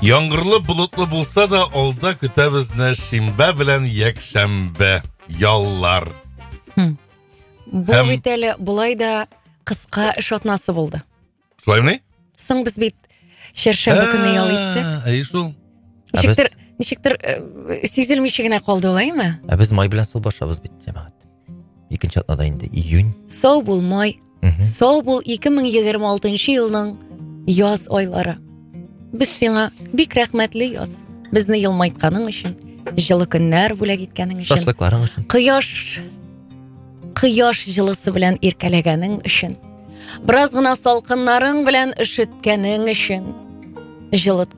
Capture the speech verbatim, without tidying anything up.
Яңгырлы болытлы булса да, алда көтәбезне шимбә белән якшәмбе яллар. Бу Һәм- бит әле булай да кыска эш атнасы булды. Шулаймы? Соң без бит шәршәмбе көне ял иттек. Әй шул. Ничектер, ничектер сизелмичә генә калды улаймы? Ә без май белән сул башабыз бит, җәмәгать. Икенче атнада инде июнь. Сау бул май. Мгм. Сау бул ике мең егерме алтынчы елның яз айлары. Без сиңа бик рәхмәтле яз. Безне елмайтканың өчен, җылы көннәр бүләк иткәнең өчен. Шашлыкларың өчен. Кояш Кояш җылысы белән иркәләгәнең өчен. Бераз гына салкыннарың белән өшеткәнең өчен. Җылы